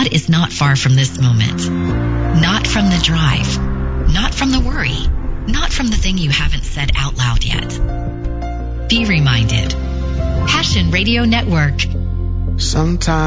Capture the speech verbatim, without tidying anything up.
God is not far from this moment. Not from the drive. Not from the worry. Not from the thing you haven't said out loud yet. Be reminded. Passion Radio Network. Sometimes